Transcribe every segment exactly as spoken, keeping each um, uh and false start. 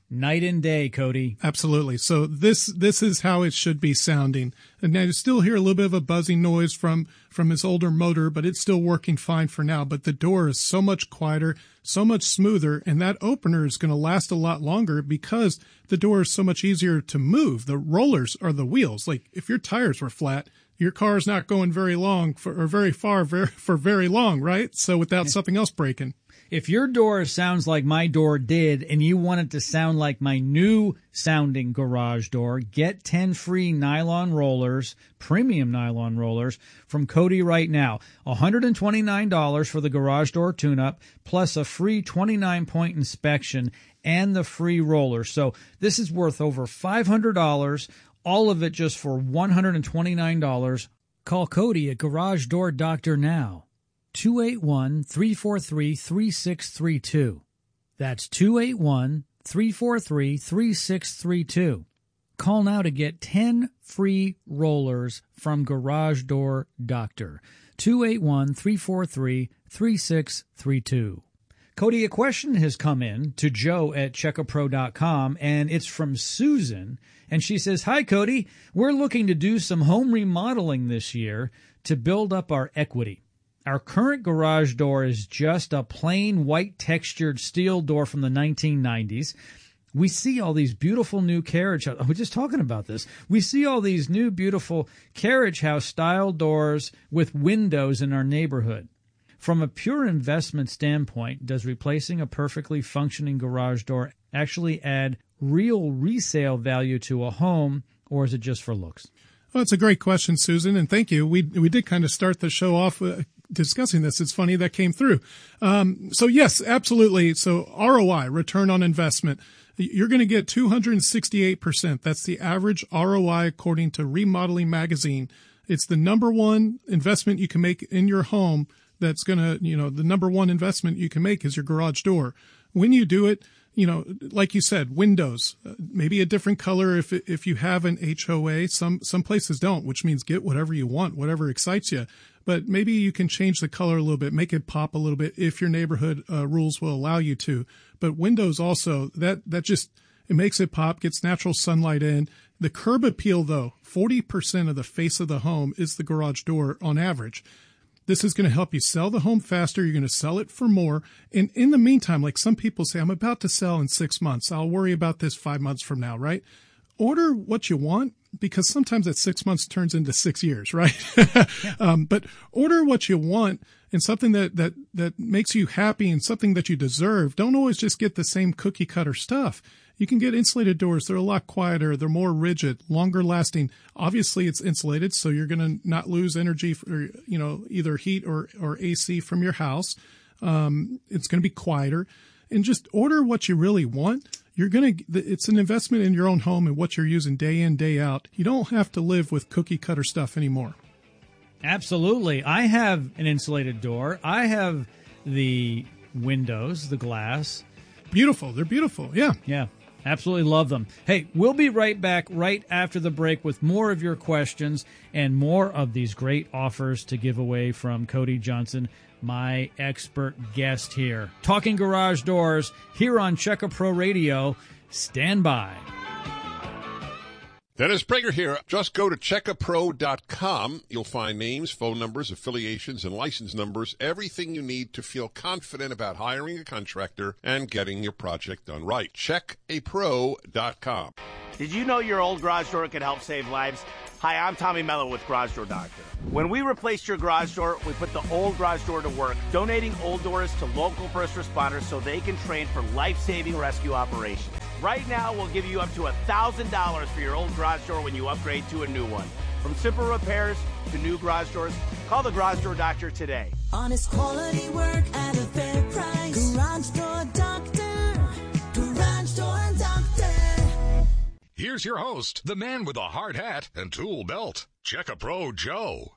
Night and day, Cody. Absolutely. So this this is how it should be sounding. And now you still hear a little bit of a buzzing noise from, from his older motor, but it's still working fine for now. But the door is so much quieter, so much smoother, and that opener is going to last a lot longer because the door is so much easier to move. The rollers are the wheels. Like if your tires were flat, your car's not going very long for, or very far very, for very long, right? So without something else breaking. If your door sounds like my door did and you want it to sound like my new sounding garage door, get ten free nylon rollers, premium nylon rollers from Cody right now. one hundred twenty-nine dollars for the garage door tune-up plus a free twenty-nine point inspection and the free roller. So this is worth over five hundred dollars, all of it just for one hundred twenty-nine dollars. Call Cody at Garage Door Doctor now. two eight one, three four three, three six three two. That's two eight one, three four three, three six three two. Call now to get ten free rollers from Garage Door Doctor. two eight one, three four three, three six three two. Cody, a question has come in to Joe at check a pro dot com, and it's from Susan. And she says, "Hi, Cody. We're looking to do some home remodeling this year to build up our equity. Our current garage door is just a plain white textured steel door from the nineteen nineties. We see all these beautiful new carriage house. We're just talking about this. We see all these new beautiful carriage house style doors with windows in our neighborhood. From a pure investment standpoint, does replacing a perfectly functioning garage door actually add real resale value to a home, or is it just for looks?" Well, it's a great question, Susan, and thank you. We we did kind of start the show off uh, discussing this. It's funny that came through. Um, so yes, absolutely. So R O I, return on investment, you're going to get two hundred sixty-eight percent. That's the average R O I according to Remodeling Magazine. It's the number one investment you can make in your home. That's going to, you know, the number one investment you can make is your garage door. When you do it, you know, like you said, windows, uh, maybe a different color if if you have an H O A. Some some places don't, which means get whatever you want, whatever excites you. But maybe you can change the color a little bit, make it pop a little bit if your neighborhood uh, rules will allow you to. But windows also, that that just, it makes it pop, gets natural sunlight in. The curb appeal, though, forty percent of the face of the home is the garage door on average. This is going to help you sell the home faster. You're going to sell it for more. And in the meantime, like some people say, I'm about to sell in six months. I'll worry about this five months from now, right? Order what you want, because sometimes that six months turns into six years, right? um, but order what you want and something that, that, that makes you happy and something that you deserve. Don't always just get the same cookie cutter stuff. You can get insulated doors. They're a lot quieter. They're more rigid, longer lasting. Obviously, it's insulated, so you're going to not lose energy for, you know, either heat or, or A C from your house. Um, it's going to be quieter. And just order what you really want. You're going to, it's an investment in your own home and what you're using day in, day out. You don't have to live with cookie cutter stuff anymore. Absolutely. I have an insulated door. I have the windows, the glass. Beautiful. They're beautiful. Yeah. Yeah. Absolutely love them. Hey, we'll be right back right after the break with more of your questions and more of these great offers to give away from Cody Johnson, my expert guest here. Talking garage doors here on Check a Pro Radio. Stand by. Dennis Prager here. Just go to check a pro dot com. You'll find names, phone numbers, affiliations, and license numbers, everything you need to feel confident about hiring a contractor and getting your project done right. check a pro dot com. Did you know your old garage door could help save lives? Hi, I'm Tommy Mello with Garage Door Doctor. When we replaced your garage door, we put the old garage door to work, donating old doors to local first responders so they can train for life-saving rescue operations. Right now, we'll give you up to one thousand dollars for your old garage door when you upgrade to a new one. From simple repairs to new garage doors, call the Garage Door Doctor today. Honest quality work at a fair price. Garage Door Doctor. Garage Door Doctor. Here's your host, the man with a hard hat and tool belt, Check a Pro Joe.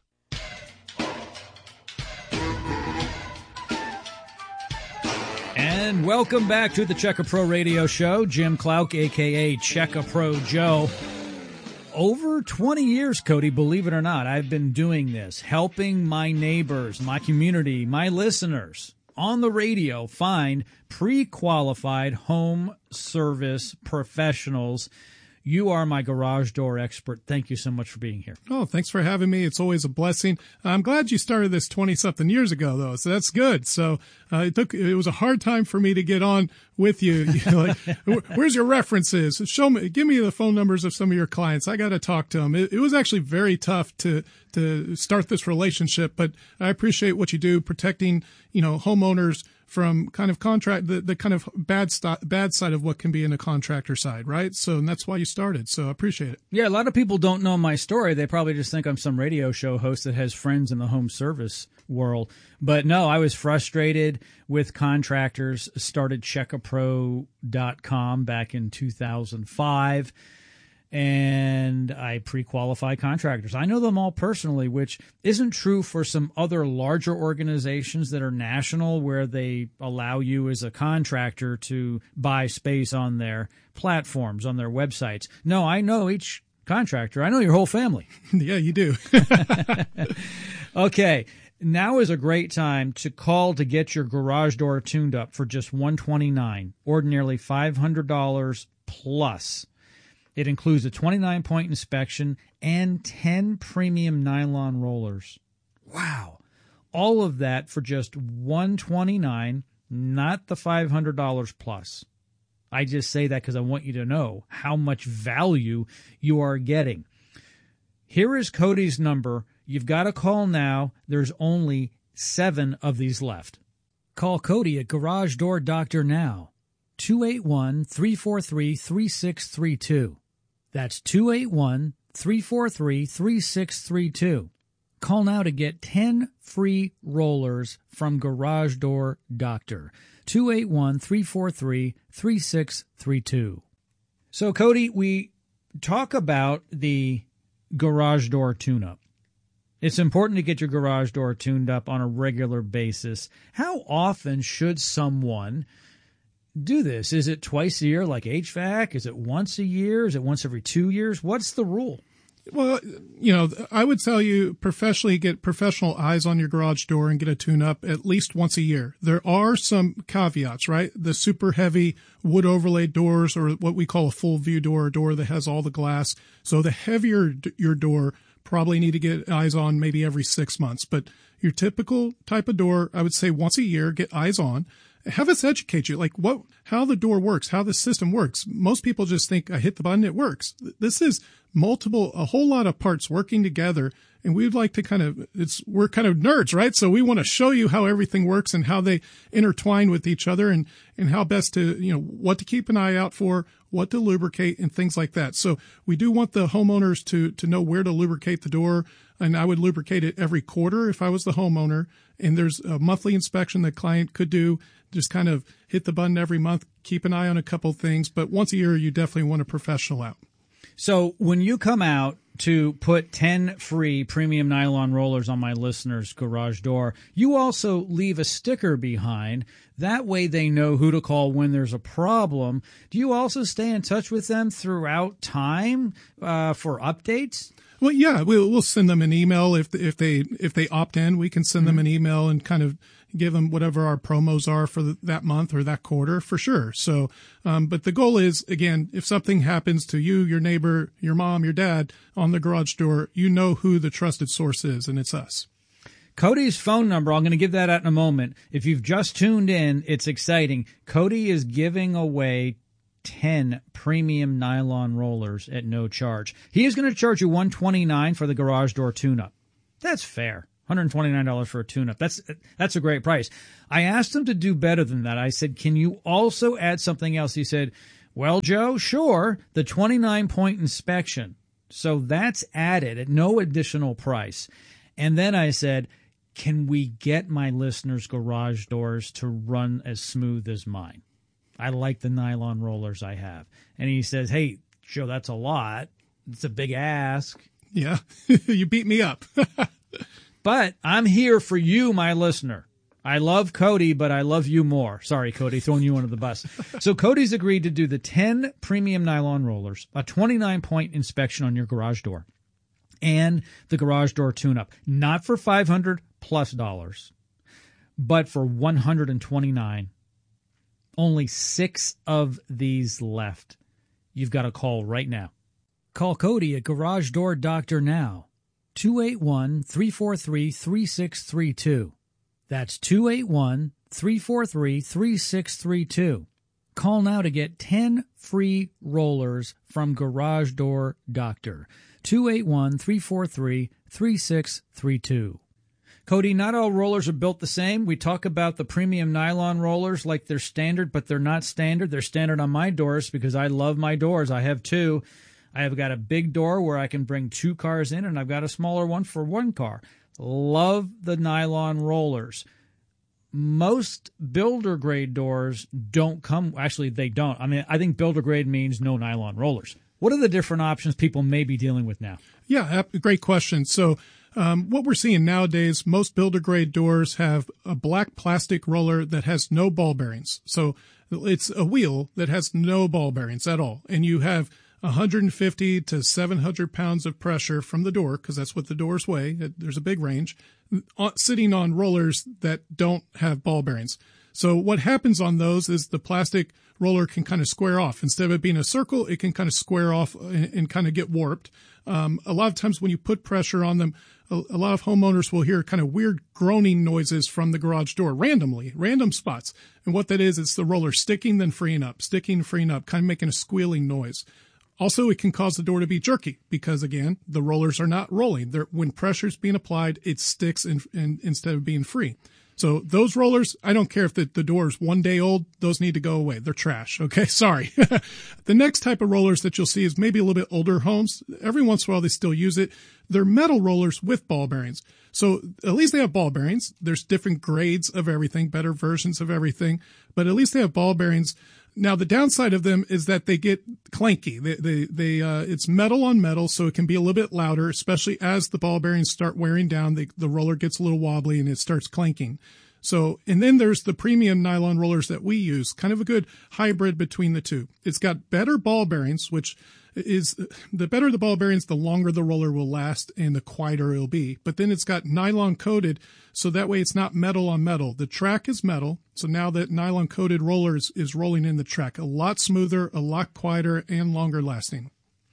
And welcome back to the Check a Pro Radio Show. Jim Clouk, a k a. Check a Pro Joe. Over twenty years, Cody, believe it or not, I've been doing this, helping my neighbors, my community, my listeners on the radio find pre-qualified home service professionals. You are my garage door expert. Thank you so much for being here. Oh, thanks for having me. It's always a blessing. I'm glad you started this twenty something years ago though. So that's good. So uh, it took, it was a hard time for me to get on with you. You know, like, where's your references? Show me, give me the phone numbers of some of your clients. I got to talk to them. It, it was actually very tough to, to start this relationship, but I appreciate what you do protecting, you know, homeowners from kind of contract, the, the kind of bad st- bad side of what can be in a contractor side, right? So, and that's why you started. So I appreciate it. Yeah, a lot of people don't know my story. They probably just think I'm some radio show host that has friends in the home service world. But no, I was frustrated with contractors, started check a pro dot com back in two thousand five. And I pre-qualify contractors. I know them all personally, which isn't true for some other larger organizations that are national where they allow you as a contractor to buy space on their platforms, on their websites. No, I know each contractor. I know your whole family. Yeah, you do. Okay. Now is a great time to call to get your garage door tuned up for just one hundred twenty-nine dollars, ordinarily five hundred dollars plus. It includes a twenty-nine point inspection and ten premium nylon rollers. Wow. All of that for just one hundred twenty-nine dollars, not the five hundred dollars plus. I just say that because I want you to know how much value you are getting. Here is Cody's number. You've got to call now. There's only seven of these left. Call Cody at Garage Door Doctor now. two eight one, three four three, three six three two. That's two eight one, three four three, three six three two. Call now to get ten free rollers from Garage Door Doctor. two eight one, three four three, three six three two. So, Cody, we talk about the garage door tune-up. It's important to get your garage door tuned up on a regular basis. How often should someone do this? Is it twice a year like H V A C? Is it once a year? Is it once every two years? What's the rule? Well, you know, I would tell you professionally get professional eyes on your garage door and get a tune up at least once a year. There are some caveats, right? The super heavy wood overlaid doors, or what we call a full view door, a door that has all the glass. So the heavier d- your door, probably need to get eyes on maybe every six months. But your typical type of door, I would say once a year, get eyes on. Have us educate you, like what, how the door works, how the system works. Most people just think I hit the button, it works. This is multiple, a whole lot of parts working together. And we'd like to kind of, it's, we're kind of nerds, right? So we want to show you how everything works and how they intertwine with each other, and, and how best to, you know, what to keep an eye out for, what to lubricate and things like that. So we do want the homeowners to, to know where to lubricate the door. And I would lubricate it every quarter if I was the homeowner. And there's a monthly inspection the client could do. Just kind of hit the button every month, keep an eye on a couple things. But once a year, you definitely want a professional out. So when you come out to put ten free premium nylon rollers on my listeners' garage door, you also leave a sticker behind. That way they know who to call when there's a problem. Do you also stay in touch with them throughout time uh, for updates? Well, yeah, we'll, we'll send them an email if if they if they opt in. We can send mm-hmm. them an email and kind of give them whatever our promos are for the, that month or that quarter for sure. So, um, but the goal is, again, if something happens to you, your neighbor, your mom, your dad on the garage door, you know who the trusted source is, and it's us. Cody's phone number, I'm going to give that out in a moment. If you've just tuned in, it's exciting. Cody is giving away ten premium nylon rollers at no charge. He is going to charge you one hundred twenty-nine dollars for the garage door tune-up. That's fair. one hundred twenty-nine dollars for a tune-up. That's that's a great price. I asked him to do better than that. I said, can you also add something else? He said, well, Joe, sure, the twenty-nine point inspection. So that's added at no additional price. And then I said, can we get my listeners' garage doors to run as smooth as mine? I like the nylon rollers I have. And he says, hey, Joe, that's a lot. It's a big ask. Yeah, you beat me up. But I'm here for you, my listener. I love Cody, but I love you more. Sorry, Cody, throwing you under the bus. So Cody's agreed to do the ten premium nylon rollers, a twenty-nine point inspection on your garage door, and the garage door tune-up. Not for five hundred plus dollars, but for one hundred twenty-nine dollars. Only six of these left. You've got to call right now. Call Cody at Garage Door Doctor now. two eight one, three four three, three six three two. That's two eight one, three four three, three six three two. Call now to get ten free rollers from Garage Door Doctor. two eight one, three four three, three six three two. Cody, not all rollers are built the same. We talk about the premium nylon rollers like they're standard, but they're not standard. They're standard on my doors because I love my doors. I have two. I have got a big door where I can bring two cars in, and I've got a smaller one for one car. Love the nylon rollers. Most builder grade doors don't come. Actually, they don't. I mean, I think builder grade means no nylon rollers. What are the different options people may be dealing with now? Yeah, great question. So um, what we're seeing nowadays, most builder grade doors have a black plastic roller that has no ball bearings. So it's a wheel that has no ball bearings at all. And you have one hundred fifty to seven hundred pounds of pressure from the door, because that's what the doors weigh. There's a big range, sitting on rollers that don't have ball bearings. So what happens on those is the plastic roller can kind of square off. Instead of it being a circle, it can kind of square off and, and kind of get warped. Um, a lot of times when you put pressure on them, a, a lot of homeowners will hear kind of weird groaning noises from the garage door randomly, random spots. And what that is, it's the roller sticking, then freeing up, sticking, freeing up, kind of making a squealing noise. Also, it can cause the door to be jerky because, again, the rollers are not rolling. They're, when pressure is being applied, it sticks in, in, instead of being free. So those rollers, I don't care if the, the door is one day old, those need to go away. They're trash. Okay, sorry. The next type of rollers that you'll see is maybe a little bit older homes. Every once in a while, they still use it. They're metal rollers with ball bearings. So at least they have ball bearings. There's different grades of everything, better versions of everything, but at least they have ball bearings. Now, the downside of them is that they get clanky. They, they, they, uh, it's metal on metal, so it can be a little bit louder, especially as the ball bearings start wearing down. The, the roller gets a little wobbly and it starts clanking. So, and then there's the premium nylon rollers that we use, kind of a good hybrid between the two. It's got better ball bearings, which is the better the ball bearings, the longer the roller will last and the quieter it'll be. But then it's got nylon coated, so that way it's not metal on metal. The track is metal, so now that nylon coated roller is, is rolling in the track. A lot smoother, a lot quieter, and longer lasting.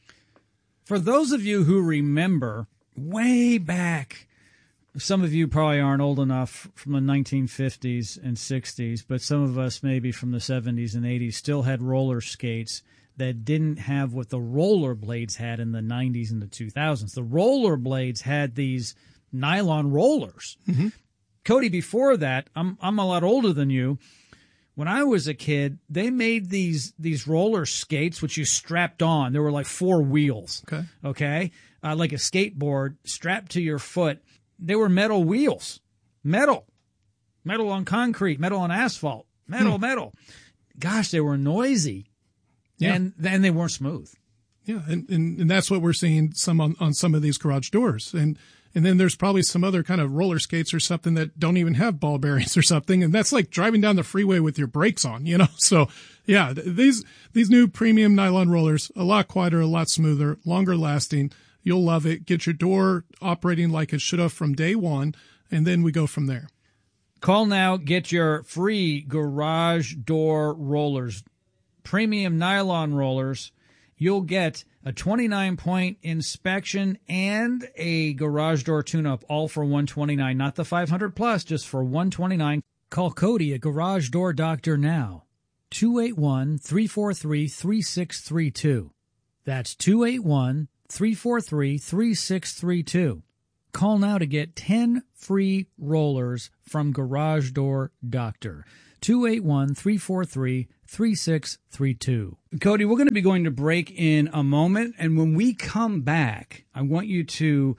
For those of you who remember way back, some of you probably aren't old enough from the nineteen fifties and sixties, but some of us maybe from the seventies and eighties still had roller skates that didn't have what the roller blades had in the nineties and the two thousands. The roller blades had these nylon rollers. Mm-hmm. Cody, before that, I'm I'm a lot older than you. When I was a kid, they made these these roller skates which you strapped on. There were like four wheels. Okay. Okay, uh, like a skateboard strapped to your foot. They were metal wheels, metal, metal on concrete, metal on asphalt, metal, hmm. metal. Gosh, they were noisy, yeah. and then they weren't smooth. Yeah, and, and, and that's what we're seeing some on, on some of these garage doors. And and then there's probably some other kind of roller skates or something that don't even have ball bearings or something. And that's like driving down the freeway with your brakes on, you know? So, yeah, these these new premium nylon rollers, a lot quieter, a lot smoother, longer lasting. You'll love it. Get your door operating like it should have from day one, and then we go from there. Call now. Get your free garage door rollers, premium nylon rollers. You'll get a twenty-nine point inspection and a garage door tune-up, all for one hundred twenty-nine dollars. Not the five hundred plus, just for one hundred twenty-nine dollars. Call Cody at Garage Door Doctor now. two eight one, three four three, three six three two. That's two eight one, three four three, three six three two. Call now to get ten free rollers from Garage Door Doctor. two eight one, three four three, three six three two. Cody, we're going to be going to break in a moment, and when we come back, I want you to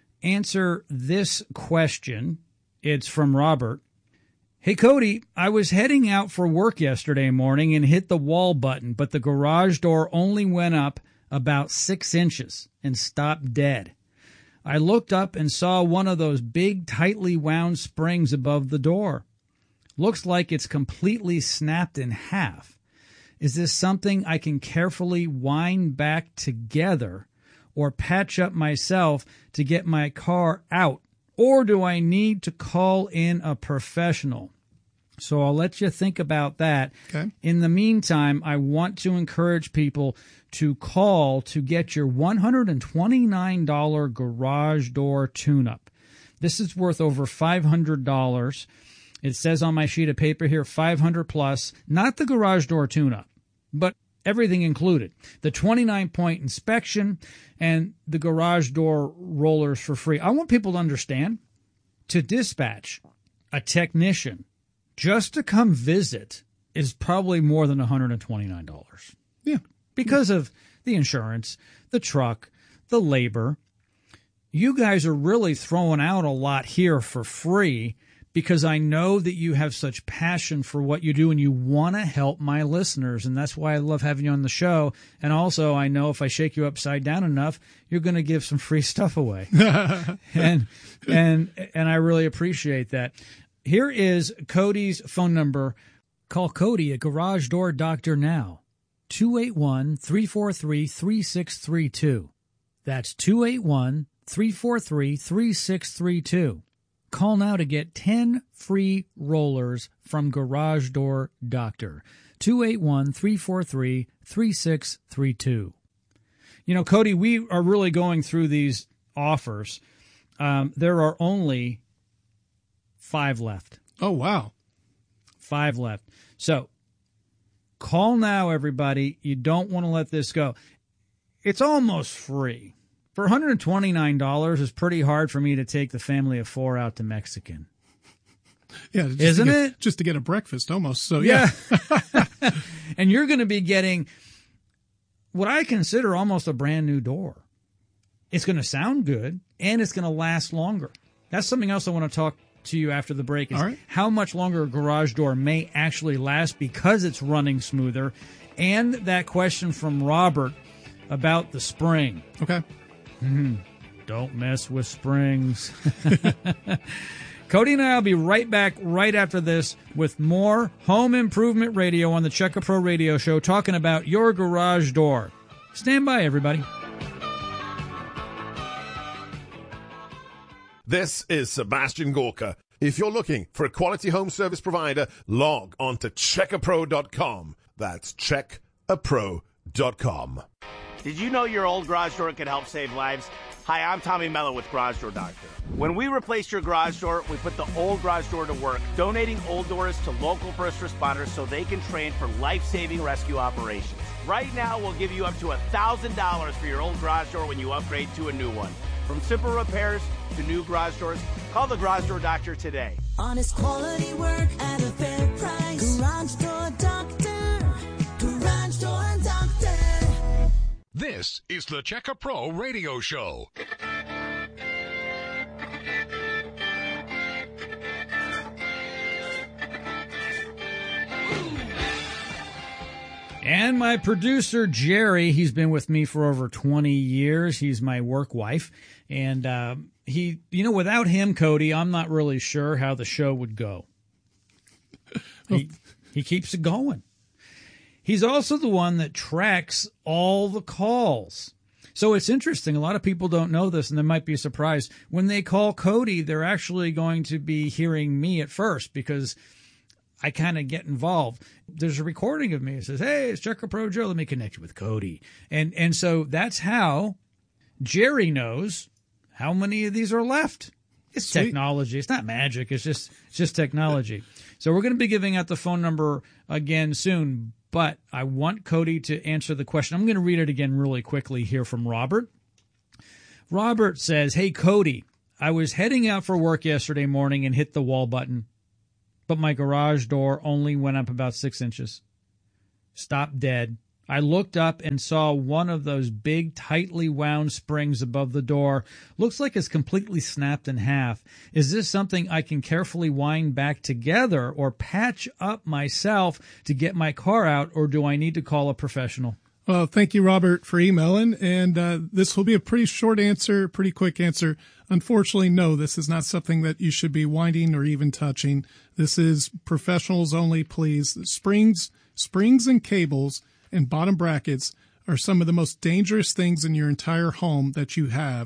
answer this question. It's from Robert. Hey, Cody, I was heading out for work yesterday morning and hit the wall button, but the garage door only went up about six inches and stopped dead. I looked up and saw one of those big, tightly wound springs above the door. Looks like it's completely snapped in half. Is this something I can carefully wind back together or patch up myself to get my car out? Or do I need to call in a professional? So I'll let you think about that. Okay. In the meantime, I want to encourage people to call to get your one hundred twenty-nine dollars garage door tune-up. This is worth over five hundred dollars. It says on my sheet of paper here, five hundred plus, not the garage door tune-up, but everything included. The twenty-nine point inspection and the garage door rollers for free. I want people to understand, to dispatch a technician just to come visit is probably more than one hundred twenty-nine dollars. Yeah. Because of the insurance, the truck, the labor. You guys are really throwing out a lot here for free because I know that you have such passion for what you do and you want to help my listeners. And that's why I love having you on the show. And also, I know if I shake you upside down enough, you're going to give some free stuff away. and and and I really appreciate that. Here is Cody's phone number. Call Cody at Garage Door Doctor now. two eight one, three four three, three six three two. That's two eight one, three four three, three six three two. Call now to get ten free rollers from Garage Door Doctor. two eight one, three four three, three six three two. You know, Cody, we are really going through these offers. Um, there are only five left. Oh, wow. Five left. So call now, everybody. You don't want to let this go. It's almost free. For one hundred twenty-nine dollars, it's pretty hard for me to take the family of four out to Mexican. Yeah, just Isn't to get, it? Just to get a breakfast almost. So, yeah. Yeah. And you're going to be getting what I consider almost a brand new door. It's going to sound good, and it's going to last longer. That's something else I want to talk to you after the break is All right. how much longer a garage door may actually last because it's running smoother, and that question from Robert about the spring. Okay. Mm-hmm. Don't mess with springs. Cody and I will be right back right after this with more Home Improvement Radio on the Checka Pro Radio Show talking about your garage door. Stand by, everybody. This is Sebastian Gorka. If you're looking for a quality home service provider, log on to check a pro dot com. That's check a pro dot com. Did you know your old garage door can help save lives? Hi, I'm Tommy Mello with Garage Door Doctor. When we replace your garage door, we put the old garage door to work, donating old doors to local first responders so they can train for life-saving rescue operations. Right now, we'll give you up to one thousand dollars for your old garage door when you upgrade to a new one. From simple repairs to new garage doors, call the Garage Door Doctor today. Honest quality work at a fair price. Garage Door Doctor. Garage Door Doctor. This is the Checka Pro Radio Show. And my producer, Jerry, he's been with me for over twenty years. He's my work wife. And uh, he, you know, without him, Cody, I'm not really sure how the show would go. He, he keeps it going. He's also the one that tracks all the calls. So it's interesting. A lot of people don't know this, and they might be surprised. When they call Cody, they're actually going to be hearing me at first because I kind of get involved. There's a recording of me. It says, hey, it's Checka Pro Joe. Let me connect you with Cody. And and so that's how Jerry knows how many of these are left. It's Sweet. Technology. It's not magic. It's just it's just technology. So we're going to be giving out the phone number again soon, but I want Cody to answer the question. I'm going to read it again really quickly here from Robert. Robert says, hey, Cody, I was heading out for work yesterday morning and hit the wall button, but my garage door only went up about six inches. Stopped dead. I looked up and saw one of those big, tightly wound springs above the door. Looks like it's completely snapped in half. Is this something I can carefully wind back together or patch up myself to get my car out, or do I need to call a professional? Well, thank you, Robert, for emailing. And uh, this will be a pretty short answer, pretty quick answer. Unfortunately, no, this is not something that you should be winding or even touching. This is professionals only, please. Springs, springs and cables and bottom brackets are some of the most dangerous things in your entire home that you have.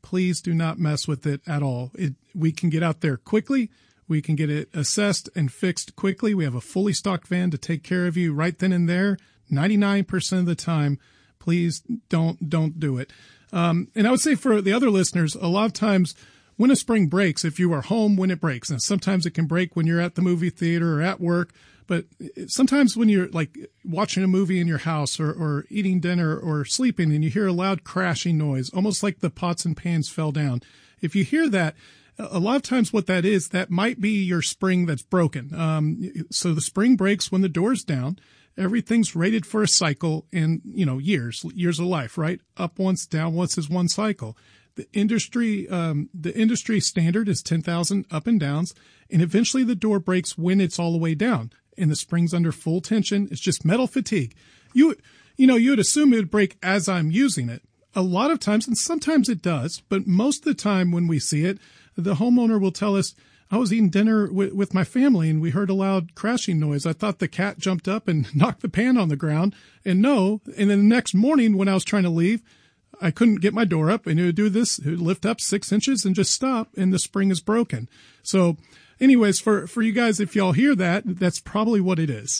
please do not mess with it at all. It, we can get out there quickly. We can get it assessed and fixed quickly. We have a fully stocked van to take care of you right then and there. ninety-nine percent of the time, please don't, don't do it. Um, and I would say for the other listeners, a lot of times when a spring breaks, if you are home when it breaks, and sometimes it can break when you're at the movie theater or at work, but sometimes when you're like watching a movie in your house or, or eating dinner or sleeping and you hear a loud crashing noise, almost like the pots and pans fell down. If you hear that, a lot of times what that is, that might be your spring that's broken. Um, so the spring breaks when the door's down. Everything's rated for a cycle in, you know, years, years of life, right? Up once, down once is one cycle. The industry, um, the industry standard is ten thousand up and downs. And eventually the door breaks when it's all the way down and the spring's under full tension. It's just metal fatigue. You, you know, you would assume it would break as I'm using it. A lot of times, and sometimes it does, but most of the time when we see it, the homeowner will tell us, I was eating dinner with, with my family and we heard a loud crashing noise. I thought the cat jumped up and knocked the pan on the ground. And no, and then the next morning when I was trying to leave, I couldn't get my door up and it would do this. It would lift up six inches and just stop and the spring is broken. So anyways, for, for you guys, if y'all hear that, that's probably what it is.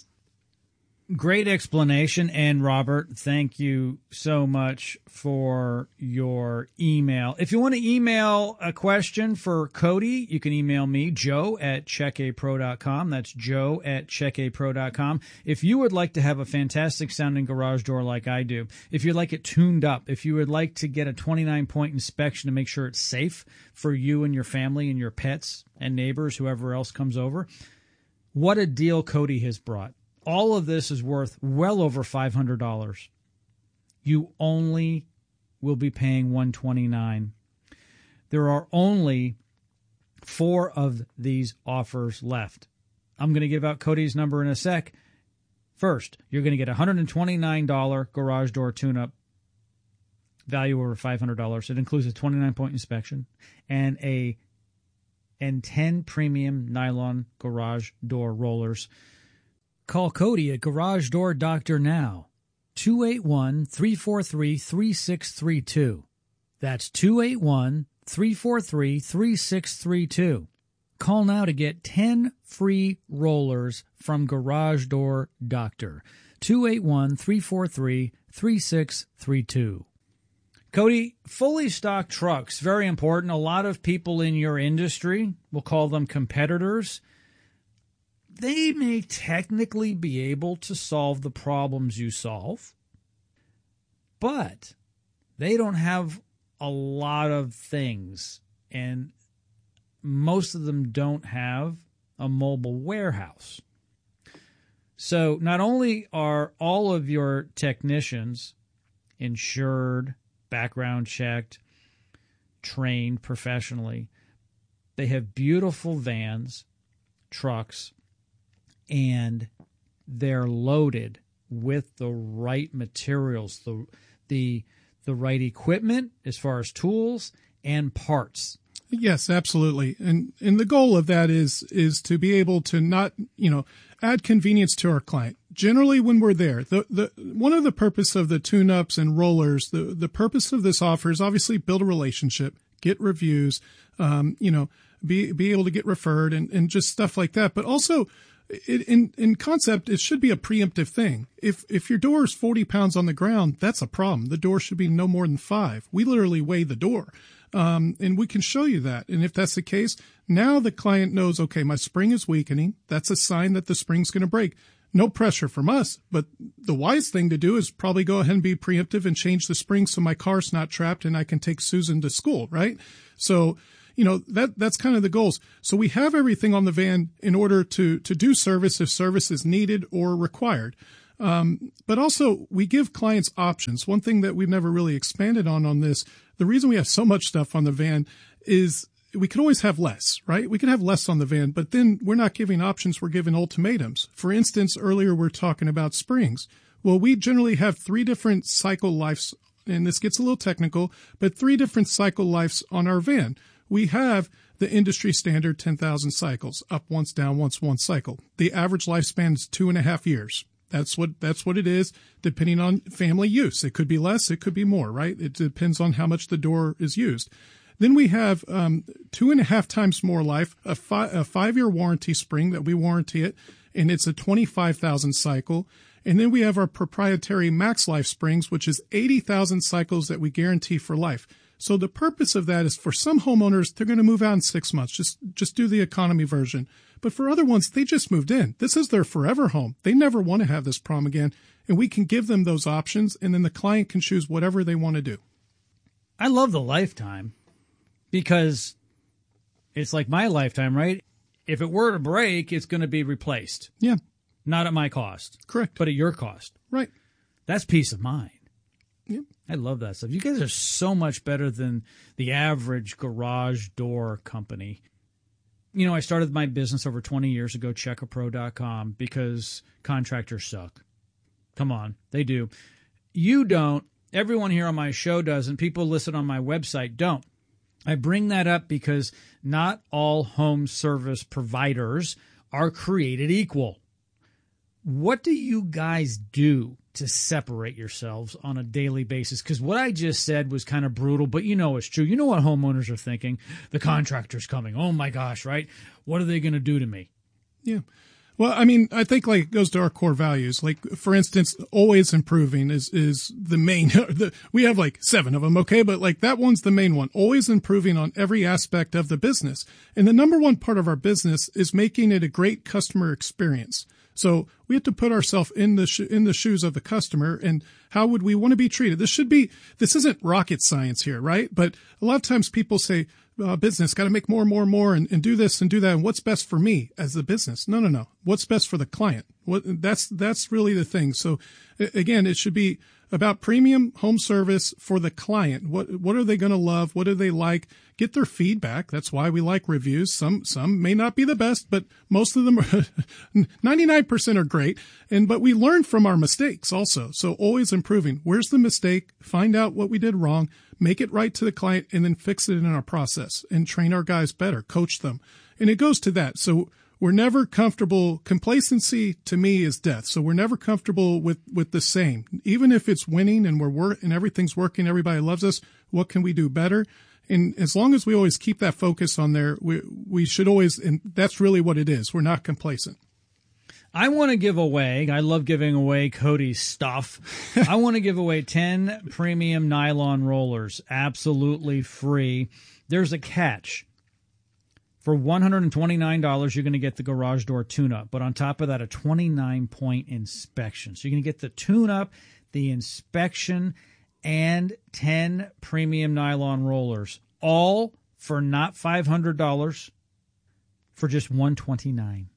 Great explanation. And Robert, thank you so much for your email. If you want to email a question for Cody, you can email me, Joe at check a pro dot com. That's Joe at check a pro dot com. If you would like to have a fantastic sounding garage door like I do, if you'd like it tuned up, if you would like to get a twenty-nine point inspection to make sure it's safe for you and your family and your pets and neighbors, whoever else comes over, what a deal Cody has brought. All of this is worth well over five hundred dollars. You only will be paying one hundred twenty-nine dollars. There are only four of these offers left. I'm going to give out Cody's number in a sec. First, you're going to get a one hundred twenty-nine dollars garage door tune-up, value over five hundred dollars. It includes a twenty-nine point inspection and a and ten premium nylon garage door rollers. Call Cody at Garage Door Doctor now, two eight one, three four three, three six three two. That's two eight one, three four three, three six three two. Call now to get ten free rollers from Garage Door Doctor, two eight one, three four three, three six three two. Cody, fully stocked trucks, very important. A lot of people in your industry, we'll call them competitors, they may technically be able to solve the problems you solve, but they don't have a lot of things, and most of them don't have a mobile warehouse. So not only are all of your technicians insured, background checked, trained professionally, they have beautiful vans, trucks, and they're loaded with the right materials, the the the right equipment as far as tools and parts. Yes, absolutely. And and the goal of that is is to be able to not, you know, add convenience to our client. Generally when we're there, the the one of the purpose of the tune-ups and rollers, the the purpose of this offer is obviously build a relationship, get reviews, um, you know, be be able to get referred and, and just stuff like that. But also It, in in concept, it should be a preemptive thing. If if your door is forty pounds on the ground, that's a problem. The door should be no more than five. We literally weigh the door, um, and we can show you that. And if that's the case, now the client knows, okay, my spring is weakening. That's a sign that the spring's going to break. No pressure from us, but the wise thing to do is probably go ahead and be preemptive and change the spring so my car's not trapped and I can take Susan to school, right? So, you know, that, that's kind of the goals. So we have everything on the van in order to, to do service if service is needed or required. Um, but also we give clients options. One thing that we've never really expanded on on this, the reason we have so much stuff on the van is we could always have less, right? We could have less on the van, but then we're not giving options. We're giving ultimatums. For instance, earlier we're talking about springs. Well, we generally have three different cycle lives, and this gets a little technical, but three different cycle lives on our van. We have the industry standard ten thousand cycles, up once, down once, one cycle. The average lifespan is two and a half years. That's what, that's what it is, depending on family use. It could be less, it could be more, right? It depends on how much the door is used. Then we have um, two and a half times more life, a, fi- a five-year warranty spring that we warranty it, and it's a twenty-five thousand cycle. And then we have our proprietary Max Life springs, which is eighty thousand cycles that we guarantee for life. So the purpose of that is for some homeowners, they're going to move out in six months. Just, just do the economy version. But for other ones, they just moved in. This is their forever home. They never want to have this problem again. And we can give them those options, and then the client can choose whatever they want to do. I love the lifetime because it's like my lifetime, right? If it were to break, it's going to be replaced. Yeah. Not at my cost. Correct. But at your cost. Right. That's peace of mind. Yeah. I love that stuff. You guys are so much better than the average garage door company. You know, I started my business over twenty years ago, check a pro dot com, because contractors suck. Come on, they do. You don't. Everyone here on my show doesn't. People listed on my website don't. I bring that up because not all home service providers are created equal. What do you guys do to separate yourselves on a daily basis? Because what I just said was kind of brutal, but you know it's true. You know what homeowners are thinking. The contractor's coming. Oh, my gosh, right? What are they going to do to me? Yeah. Well, I mean, I think like it goes to our core values. Like, for instance, always improving is, is the main, the, we have like seven of them. Okay. But like that one's the main one, always improving on every aspect of the business. And the number one part of our business is making it a great customer experience. So we have to put ourselves in the sh- in the shoes of the customer, and how would we want to be treated? This should be, this isn't rocket science here, right? But a lot of times people say, uh, business got to make more and more and more and, and do this and do that. And what's best for me as the business? No, no, no. What's best for the client? What that's, that's really the thing. So again, it should be about premium home service for the client. What, what are they going to love? What do they like? Get their feedback. That's why we like reviews. Some, some may not be the best, but most of them are ninety-nine percent are great. And, but we learn from our mistakes also. So always improving. Where's the mistake? Find out what we did wrong, make it right to the client, and then fix it in our process and train our guys better, coach them. And it goes to that. So we're never comfortable. Complacency to me is death. So we're never comfortable with, with the same. Even if it's winning and we're work and everything's working, everybody loves us. What can we do better? And as long as we always keep that focus on there, we, we should always, and that's really what it is. We're not complacent. I want to give away, I love giving away Cody's stuff. I want to give away ten premium nylon rollers, absolutely free. There's a catch. For one hundred twenty-nine dollars, you're going to get the garage door tune-up. But on top of that, a twenty-nine point inspection. So you're going to get the tune-up, the inspection, and ten premium nylon rollers, all for not five hundred dollars, for just one hundred twenty-nine dollars.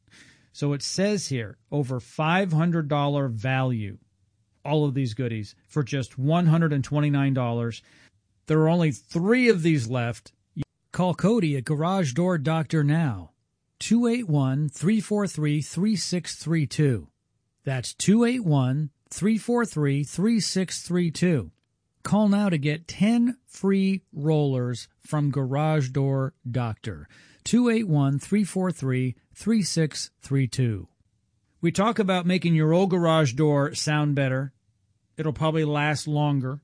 So it says here, over five hundred dollars value, all of these goodies, for just one hundred twenty-nine dollars. There are only three of these left. Call Cody at Garage Door Doctor now, two eight one, three four three, three six three two. That's two eight one, three four three, three six three two. Call now to get ten free rollers from Garage Door Doctor, two eight one, three four three, three six three two. We talk about making your old garage door sound better. It'll probably last longer,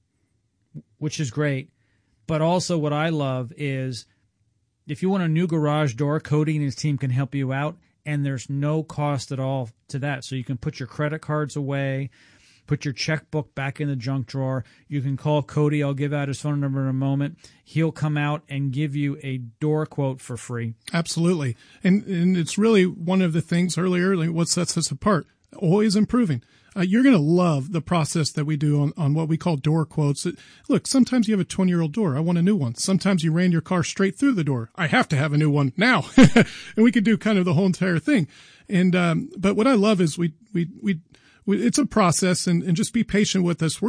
which is great. But also what I love is if you want a new garage door, Cody and his team can help you out, and there's no cost at all to that. So you can put your credit cards away, put your checkbook back in the junk drawer. You can call Cody. I'll give out his phone number in a moment. He'll come out and give you a door quote for free. Absolutely. And and it's really one of the things earlier, like what sets us apart, always improving. Uh, you're going to love the process that we do on, on what we call door quotes. It, look, sometimes you have a twenty-year-old door. I want a new one. Sometimes you ran your car straight through the door. I have to have a new one now. And we could do kind of the whole entire thing. And um, but what I love is we we we, we it's a process, and, and just be patient with us. We're